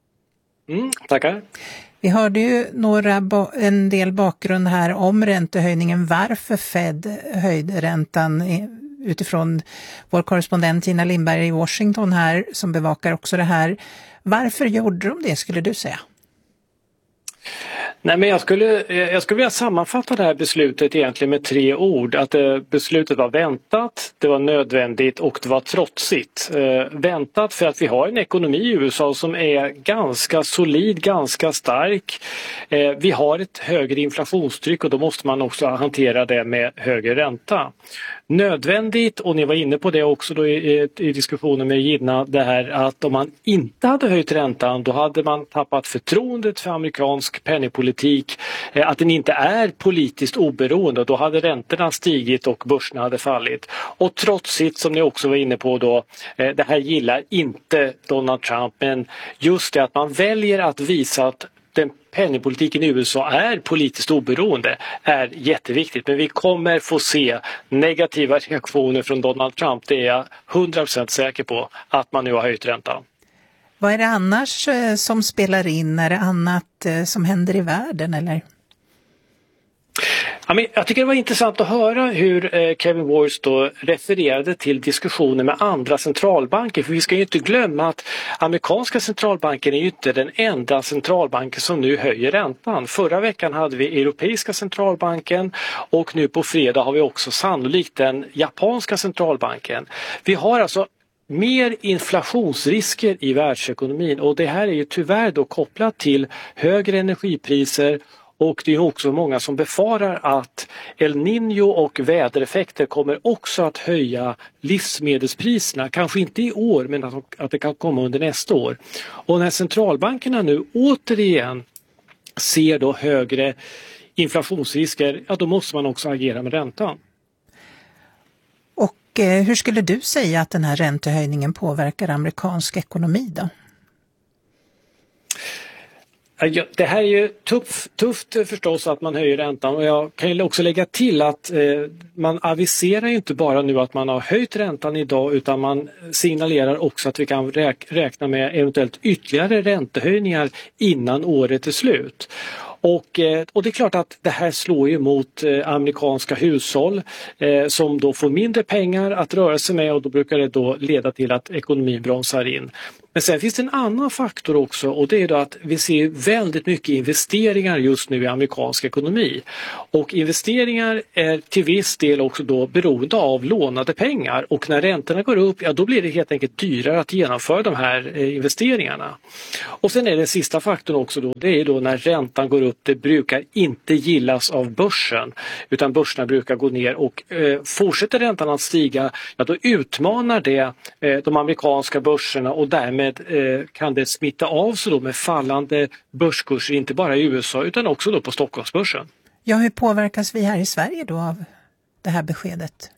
Mm, tackar! Vi hörde ju några ba- en del bakgrund här om räntehöjningen, varför Fed höjde räntan utifrån vår korrespondent Gina Lindberg i Washington här som bevakar också det här. Varför gjorde de det, skulle du säga? Nej, men jag skulle, jag skulle vilja sammanfatta det här beslutet egentligen med tre ord. Att eh, beslutet var väntat, det var nödvändigt och det var trotsigt. Eh, väntat för att vi har en ekonomi i U S A som är ganska solid, ganska stark. Eh, vi har ett högre inflationstryck och då måste man också hantera det med högre ränta. Nödvändigt, och ni var inne på det också då i, i diskussionen med Gina, det här att om man inte hade höjt räntan då hade man tappat förtroendet för amerikansk penningpolitik, eh, att den inte är politiskt oberoende, och då hade räntorna stigit och börserna hade fallit. Och trotsigt, som ni också var inne på då, eh, det här gillar inte Donald Trump, men just det att man väljer att visa att den penningpolitiken i U S A är politiskt oberoende är jätteviktigt. Men vi kommer få se negativa reaktioner från Donald Trump. Det är jag hundra procent säker på, att man nu har höjt räntan. Vad är det annars som spelar in? Är det annat som händer i världen, eller? Ja, men jag tycker det var intressant att höra hur Kevin Warsh då refererade till diskussioner med andra centralbanker. För vi ska ju inte glömma att amerikanska centralbanken är ju inte den enda centralbanken som nu höjer räntan. Förra veckan hade vi Europeiska centralbanken och nu på fredag har vi också sannolikt den japanska centralbanken. Vi har alltså mer inflationsrisker i världsekonomin, och det här är ju tyvärr då kopplat till högre energipriser. Och det är också många som befarar att El Niño och vädereffekter kommer också att höja livsmedelspriserna. Kanske inte i år, men att det kan komma under nästa år. Och när centralbankerna nu återigen ser då högre inflationsrisker, ja då måste man också agera med räntan. Och eh, hur skulle du säga att den här räntehöjningen påverkar amerikansk ekonomi då? Ja, det här är ju tuff, tufft förstås att man höjer räntan, och jag kan ju också lägga till att eh, man aviserar ju inte bara nu att man har höjt räntan idag, utan man signalerar också att vi kan räk- räkna med eventuellt ytterligare räntehöjningar innan året är slut. Och, och det är klart att det här slår ju mot eh, amerikanska hushåll eh, som då får mindre pengar att röra sig med, och då brukar det då leda till att ekonomin bromsar in. Men sen finns det en annan faktor också, och det är då att vi ser väldigt mycket investeringar just nu i amerikansk ekonomi. Och investeringar är till viss del också då beroende av lånade pengar, och när räntorna går upp, ja då blir det helt enkelt dyrare att genomföra de här eh, investeringarna. Och sen är den sista faktorn också då, det är då när räntan går upp, det brukar inte gillas av börsen, utan börserna brukar gå ner, och eh, fortsätter räntan att stiga, ja då utmanar det eh, de amerikanska börserna, och därmed eh, kan det smitta av sig då med fallande börskurser, inte bara i U S A utan också då på Stockholmsbörsen. Ja, hur påverkas vi här i Sverige då av det här beskedet?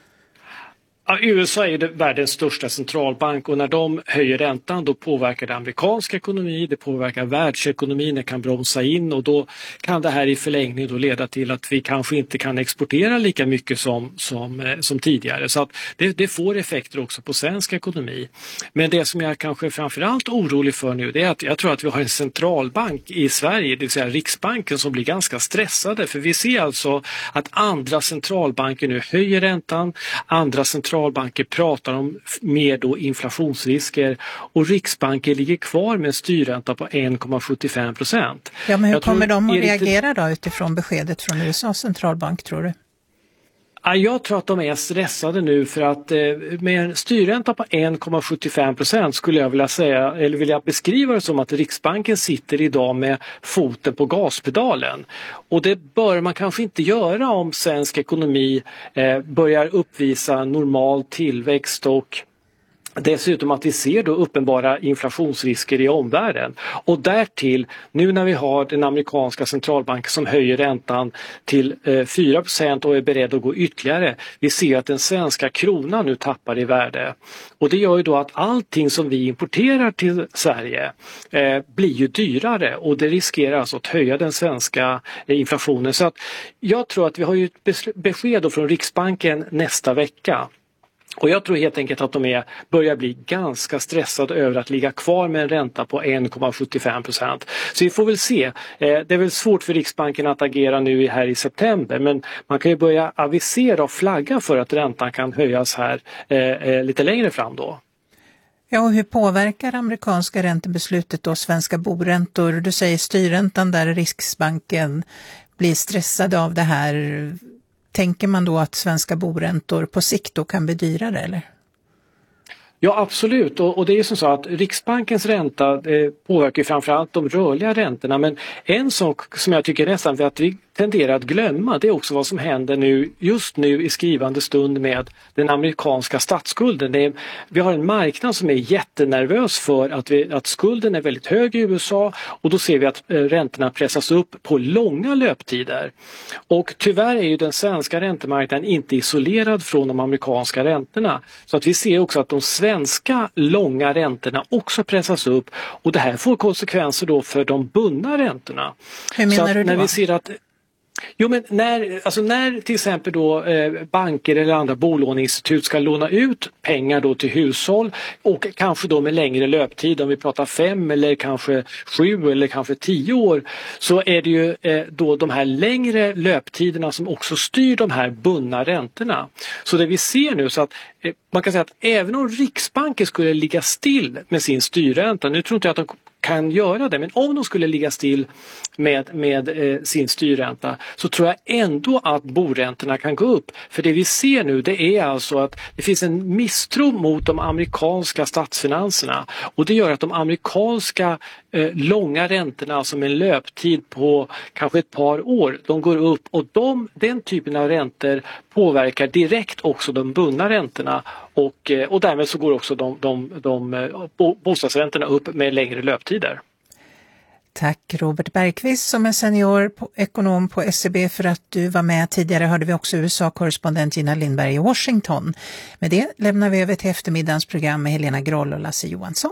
Ja, U S A är det världens största centralbank, och när de höjer räntan då påverkar det amerikansk ekonomi, det påverkar världsekonomin, det kan bromsa in, och då kan det här i förlängning då leda till att vi kanske inte kan exportera lika mycket som, som, som tidigare. Så att det, det får effekter också på svensk ekonomi. Men det som jag kanske framförallt är orolig för nu, det är att jag tror att vi har en centralbank i Sverige, det vill säga Riksbanken, som blir ganska stressade, för vi ser alltså att andra centralbanker nu höjer räntan, andra centralbanker Centralbanker pratar om mer då inflationsrisker, och Riksbanken ligger kvar med en styrränta på en komma sjuttiofem procent. Ja, men hur jag kommer de att Erik... reagera då utifrån beskedet från U S A:s centralbank, tror du? Ja, jag tror att de är stressade nu, för att eh, med en styrränta på en komma sjuttiofem procent skulle jag vilja säga, eller vill jag beskriva det som att Riksbanken sitter idag med foten på gaspedalen. Och det bör man kanske inte göra om svensk ekonomi eh, börjar uppvisa normal tillväxt, och dessutom att vi ser då uppenbara inflationsrisker i omvärlden. Och därtill, nu när vi har den amerikanska centralbanken som höjer räntan till eh, fyra procent och är beredd att gå ytterligare, vi ser att den svenska kronan nu tappar i värde. Och det gör ju då att allting som vi importerar till Sverige eh, blir ju dyrare, och det riskerar alltså att höja den svenska eh, inflationen. Så att jag tror att vi har ju ett besked då från Riksbanken nästa vecka. Och jag tror helt enkelt att de är, börjar bli ganska stressade över att ligga kvar med en ränta på en komma sjuttiofem procent. Så vi får väl se. Eh, det är väl svårt för Riksbanken att agera nu här i september, men man kan ju börja avisera och flagga för att räntan kan höjas här eh, lite längre fram då. Ja, och hur påverkar amerikanska räntebeslutet då svenska boräntor? Du säger styrräntan där Riksbanken blir stressad av det här. Tänker man då att svenska boräntor på sikt då kan bli dyrare, eller? Ja, absolut. Och, och det är som så att Riksbankens ränta eh, påverkar framförallt de rörliga räntorna. Men en sak som jag tycker nästan att vi tenderar att glömma, det är också vad som händer nu, just nu i skrivande stund med den amerikanska statsskulden. Det är, vi har en marknad som är jättenervös för att, vi, att skulden är väldigt hög i U S A, och då ser vi att eh, räntorna pressas upp på långa löptider. Och tyvärr är ju den svenska räntemarknaden inte isolerad från de amerikanska räntorna. Så att vi ser också att de svenska långa räntorna också pressas upp, och det här får konsekvenser då för de bundna räntorna. Hur menar Så att du då? När vi ser att Jo, men när, alltså när till exempel då eh, banker eller andra bolåneinstitut ska låna ut pengar då till hushåll, och kanske då med längre löptid, om vi pratar fem eller kanske sju eller kanske tio år, så är det ju eh, då de här längre löptiderna som också styr de här bundna räntorna. Så det vi ser nu, så att eh, man kan säga att även om Riksbanken skulle ligga still med sin styrränta, nu tror inte jag att de kan göra det, men om de skulle ligga still med, med eh, sin styrränta, så tror jag ändå att boräntorna kan gå upp. För det vi ser nu, det är alltså att det finns en misstro mot de amerikanska statsfinanserna, och det gör att de amerikanska eh, långa räntorna, alltså med en löptid på kanske ett par år, de går upp, och de, den typen av räntor påverkar direkt också de bundna räntorna, och, eh, och därmed så går också de, de, de, de bostadsräntorna upp med längre löptider. Tack Robert Bergqvist som är senior på, ekonom på S E B för att du var med. Tidigare hörde vi också U S A-korrespondent Gina Lindberg i Washington. Med det lämnar vi över till eftermiddagens program med Helena Groll och Lasse Johansson.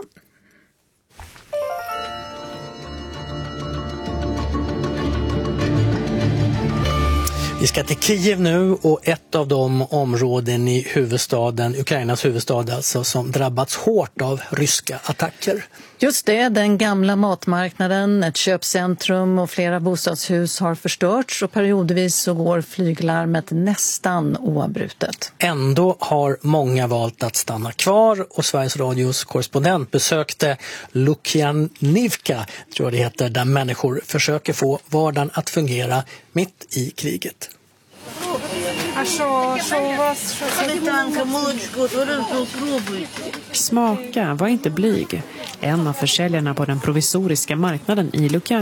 Vi ska till Kiev nu och ett av de områden i huvudstaden, Ukrainas huvudstad alltså, som drabbats hårt av ryska attacker. Just det, den gamla matmarknaden, ett köpcentrum och flera bostadshus har förstörts och periodvis så går flyglarmet nästan oavbrutet. Ändå har många valt att stanna kvar och Sveriges Radios korrespondent besökte Lukjanivka, tror jag det heter, där människor försöker få vardagen att fungera mitt i kriget. Smaka, var inte blyg. En av försäljarna på den provisoriska marknaden i Lukjanivka